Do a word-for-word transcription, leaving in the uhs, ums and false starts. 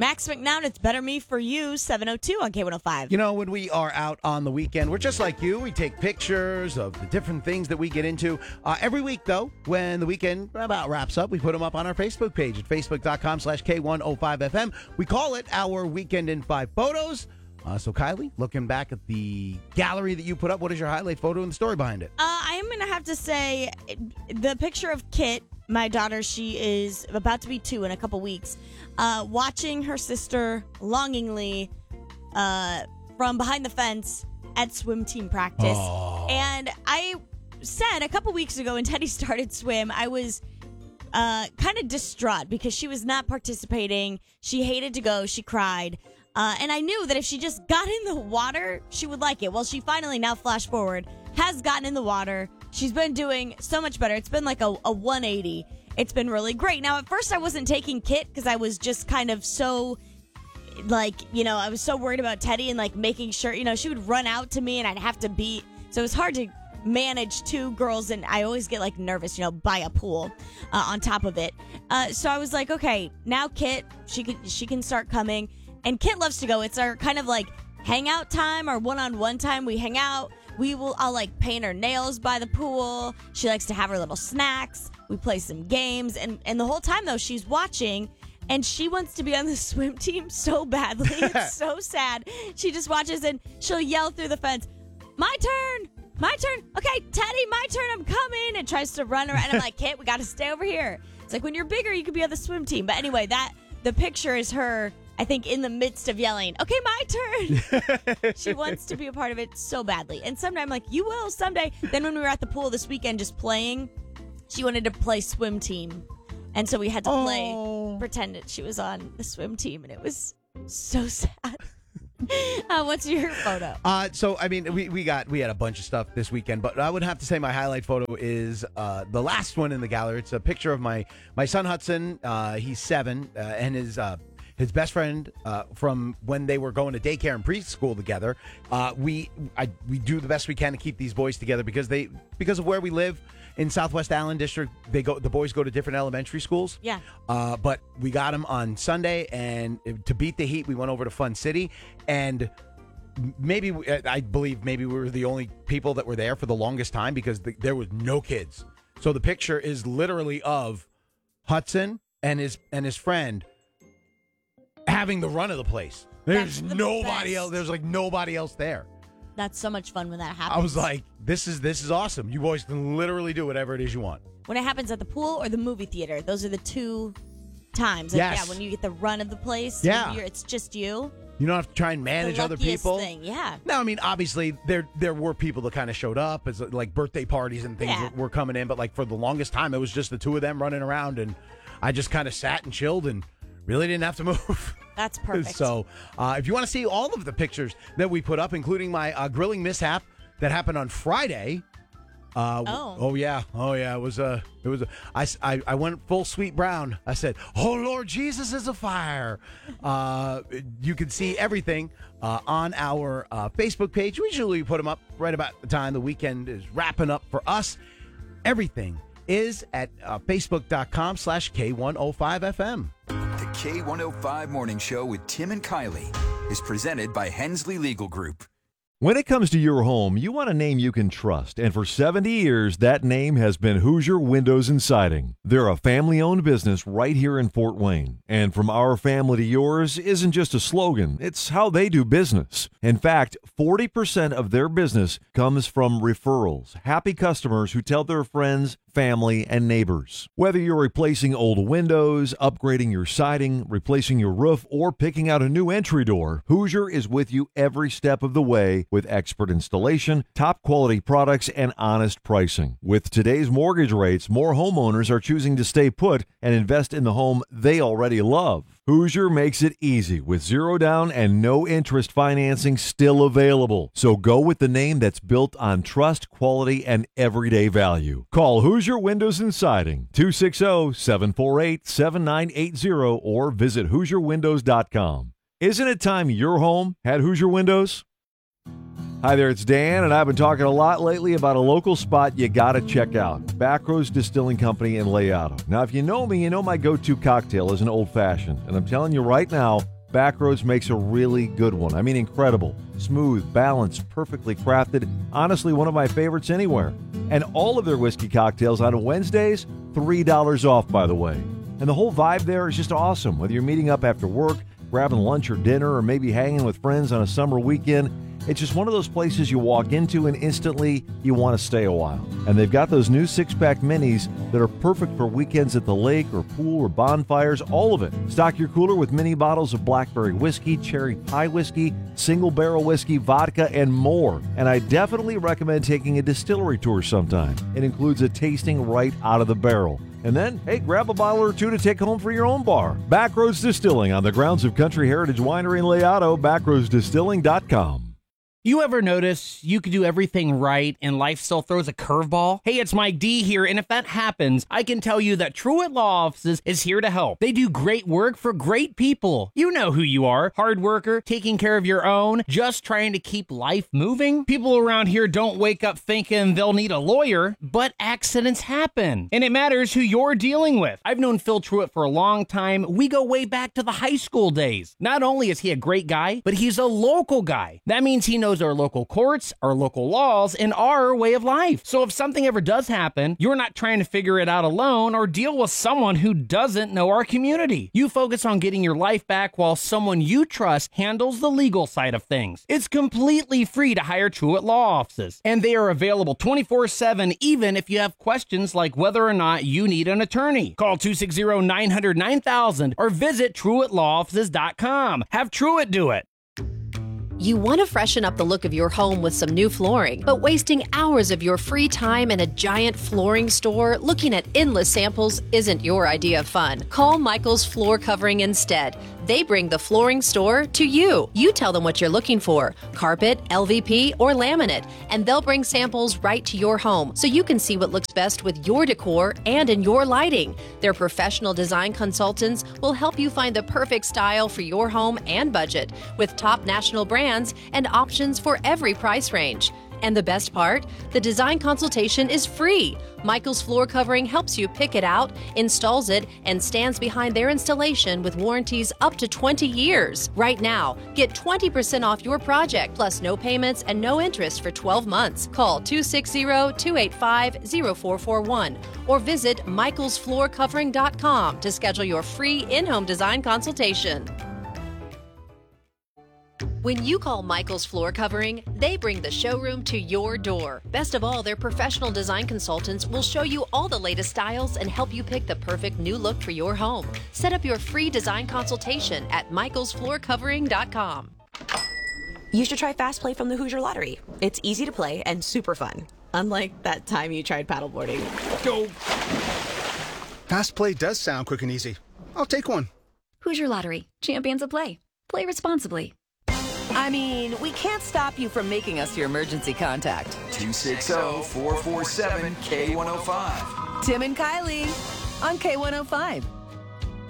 Max McNown, it's Better Me For You, seven oh two on K one oh five. You know, when we are out on the weekend, we're just like you. We take pictures of the different things that we get into. Uh, every week, though, when the weekend about wraps up, we put them up on our Facebook page at facebook.com slash K105FM. We call it our Weekend in Five Photos. Uh, so, Kylie, looking back at the gallery that you put up, what is your highlight photo and the story behind it? Uh, I am going to have to say the picture of Kit, my daughter, she is about to be two in a couple weeks, uh, watching her sister longingly uh, from behind the fence at swim team practice. Oh. And I said a couple weeks ago when Teddy started swim, I was uh, kind of distraught because she was not participating. She hated to go. She cried. Uh, and I knew that if she just got in the water, she would like it. Well, she finally, now flash forward, has gotten in the water. She's been doing so much better. It's been like a, a one eighty. It's been really great. Now, at first, I wasn't taking Kit because I was just kind of so, like, you know, I was so worried about Teddy and, like, making sure, you know, she would run out to me and I'd have to be, so it was hard to manage two girls, and I always get, like, nervous, you know, by a pool uh, on top of it. Uh, so I was like, okay, now Kit, she can, she can start coming. And Kit loves to go. It's our kind of like hangout time, our one-on-one time. We hang out. We will, I'll like paint her nails by the pool. She likes to have her little snacks. We play some games. And, and the whole time, though, she's watching. And she wants to be on the swim team so badly. It's so sad. She just watches and she'll yell through the fence, my turn, my turn. Okay, Teddy, my turn. I'm coming. And tries to run around. And I'm like, Kit, we got to stay over here. It's like when you're bigger, you could be on the swim team. But anyway, that the picture is her, I think, in the midst of yelling, okay, my turn. She wants to be a part of it so badly. And someday I'm like, you will someday. Then when we were at the pool this weekend just playing, she wanted to play swim team. And so we had to oh. play, pretend that she was on the swim team. And it was so sad. uh, what's your photo? Uh, so, I mean, we, we got we had a bunch of stuff this weekend, but I would have to say my highlight photo is uh, the last one in the gallery. It's a picture of my, my son Hudson. Uh, he's seven, uh, and his uh, his best friend uh, from when they were going to daycare and preschool together. Uh, we I, we do the best we can to keep these boys together because they because of where we live. In Southwest Allen District, they go. The boys go to different elementary schools. Yeah. Uh, but we got them on Sunday, and to beat the heat, we went over to Fun City, and maybe I believe maybe we were the only people that were there for the longest time because the, there was no kids. So the picture is literally of Hudson and his and his friend having the run of the place. There's the nobody best. else. There's like nobody else there. That's so much fun when that happens. I was like, this is this is awesome. You boys can literally do whatever it is you want. When it happens at the pool or the movie theater, those are the two times. Like, yes. Yeah, when you get the run of the place. Yeah. You're, it's just you. You don't have to try and manage the other luckiest people. Thing. Yeah. No, I mean, obviously, there there were people that kind of showed up as like birthday parties and things Yeah. were, were coming in. But like for the longest time, it was just the two of them running around. And I just kind of sat and chilled and really didn't have to move. That's perfect. So uh, if you want to see all of the pictures that we put up, including my uh, grilling mishap that happened on Friday. Uh, oh. oh yeah, oh yeah. It was a, it was a. I, I, I went full Sweet Brown. I said, "Oh Lord, Jesus is a fire." Uh, you can see everything uh, on our uh, Facebook page. We usually put them up right about the time the weekend is wrapping up for us. Everything is at uh, facebook.com slash K105FM. The K one oh five Morning Show with Tim and Kylie is presented by Hensley Legal Group. When it comes to your home, you want a name you can trust, and for seventy years, that name has been Hoosier Windows and Siding. They're a family-owned business right here in Fort Wayne, and from our family to yours isn't just a slogan, it's how they do business. In fact, forty percent of their business comes from referrals, happy customers who tell their friends, family, and neighbors. Whether you're replacing old windows, upgrading your siding, replacing your roof, or picking out a new entry door, Hoosier is with you every step of the way with expert installation, top quality products, and honest pricing. With today's mortgage rates, more homeowners are choosing to stay put and invest in the home they already love. Hoosier makes it easy with zero down and no interest financing still available. So go with the name that's built on trust, quality, and everyday value. Call Hoosier Windows and Siding, two six zero, seven four eight, seven nine eight zero or visit Hoosier Windows dot com. Isn't it time your home had Hoosier Windows? Hi there, it's Dan, and I've been talking a lot lately about a local spot you gotta check out. Backroads Distilling Company in Layotto. Now, if you know me, you know my go-to cocktail is an old-fashioned, and I'm telling you right now, Backroads makes a really good one. I mean, incredible. Smooth, balanced, perfectly crafted. Honestly, one of my favorites anywhere. And all of their whiskey cocktails on Wednesdays, three dollars off, by the way. And the whole vibe there is just awesome. Whether you're meeting up after work, grabbing lunch or dinner, or maybe hanging with friends on a summer weekend, it's just one of those places you walk into and instantly you want to stay a while. And they've got those new six-pack minis that are perfect for weekends at the lake or pool or bonfires, all of it. Stock your cooler with mini bottles of blackberry whiskey, cherry pie whiskey, single barrel whiskey, vodka, and more. And I definitely recommend taking a distillery tour sometime. It includes a tasting right out of the barrel. And then, hey, grab a bottle or two to take home for your own bar. Backroads Distilling on the grounds of Country Heritage Winery in Layotto, backroads distilling dot com. You ever notice you could do everything right and life still throws a curveball? Hey, it's Mike D here, and if that happens, I can tell you that Truett Law Offices is here to help. They do great work for great people. You know who you are. Hard worker, taking care of your own, just trying to keep life moving. People around here don't wake up thinking they'll need a lawyer, but accidents happen. And it matters who you're dealing with. I've known Phil Truett for a long time. We go way back to the high school days. Not only is he a great guy, but he's a local guy. That means he knows our local courts, our local laws, and our way of life. So if something ever does happen, you're not trying to figure it out alone or deal with someone who doesn't know our community. You focus on getting your life back while someone you trust handles the legal side of things. It's completely free to hire Truett Law Offices, and they are available twenty-four seven even if you have questions like whether or not you need an attorney. Call two six zero, nine hundred, nine thousand or visit truett law offices dot com. Have Truett do it. You want to freshen up the look of your home with some new flooring, but wasting hours of your free time in a giant flooring store looking at endless samples isn't your idea of fun. Call Michael's Floor Covering instead. They bring the flooring store to you. You tell them what you're looking for, carpet, L V P, or laminate, and they'll bring samples right to your home so you can see what looks best with your decor and in your lighting. Their professional design consultants will help you find the perfect style for your home and budget with top national brands and options for every price range. And the best part? The design consultation is free. Michael's Floor Covering helps you pick it out, installs it, and stands behind their installation with warranties up to twenty years. Right now, get twenty percent off your project, plus no payments and no interest for twelve months. Call two six zero, two eight five, zero four four one or visit michaels floor covering dot com to schedule your free in-home design consultation. When you call Michael's Floor Covering, they bring the showroom to your door. Best of all, their professional design consultants will show you all the latest styles and help you pick the perfect new look for your home. Set up your free design consultation at michaels floor covering dot com. You should try Fast Play from the Hoosier Lottery. It's easy to play and super fun. Unlike that time you tried paddleboarding. Go! Fast Play does sound quick and easy. I'll take one. Hoosier Lottery. Champions of play. Play responsibly. I mean, we can't stop you from making us your emergency contact. two six zero, four four seven, K one oh five. Tim and Kylie on K one oh five.